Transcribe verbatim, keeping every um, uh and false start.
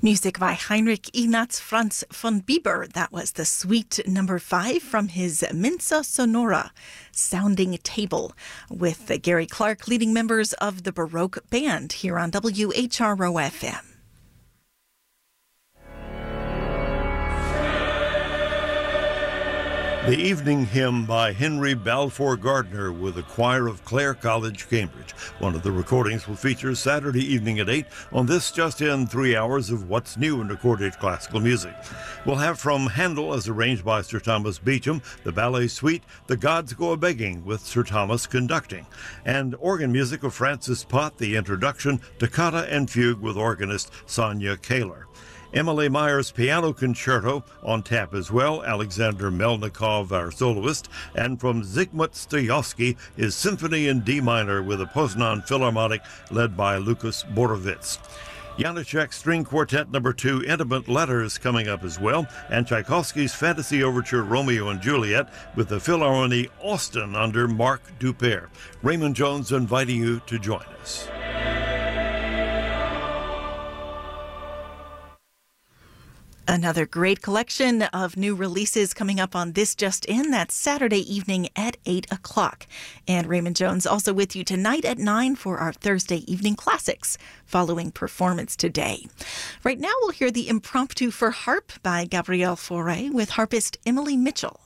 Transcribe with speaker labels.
Speaker 1: Music by Heinrich Ignaz Franz von Bieber. That was the suite number five from his Mensa Sonora sounding table with Gary Clark leading members of the Baroque Band here on W H R O F M.
Speaker 2: The Evening Hymn by Henry Balfour Gardner with the choir of Clare College, Cambridge. One of the recordings will feature Saturday evening at eight on this just in three hours of what's new in recorded classical music. We'll have from Handel, as arranged by Sir Thomas Beecham, the ballet suite The Gods Go A-Begging with Sir Thomas conducting, and organ music of Francis Pott, the introduction, Toccata and Fugue with organist Sonia Kaler. Emily Meyer's Piano Concerto on tap as well, Alexander Melnikov, our soloist, and from Zygmunt Stojowski is Symphony in D minor with the Poznan Philharmonic led by Lukas Borovitz. Janacek String Quartet number two, Intimate Letters, coming up as well, and Tchaikovsky's Fantasy Overture Romeo and Juliet with the Philharmonie Austin under Marc Duper. Raymond Jones inviting you to join us.
Speaker 1: Another great collection of new releases coming up on This Just In. That's Saturday evening at eight o'clock. And Raymond Jones also with you tonight at nine for our Thursday evening classics following performance today. Right now we'll hear the Impromptu for Harp by Gabriel Fauré with harpist Emily Mitchell.